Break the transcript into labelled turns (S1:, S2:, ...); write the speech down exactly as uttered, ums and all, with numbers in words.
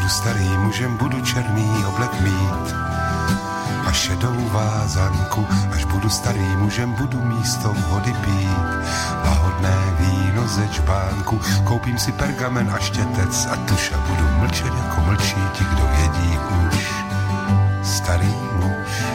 S1: budu starý mužem, budu černý oblek mít a šedou vázanku. Až budu starý mužem, budu místo vody pít lahodné víno ze čbánku. Koupím si pergamen a štětec a tuš a budu mlčet jako mlčí ti, kdo jedí už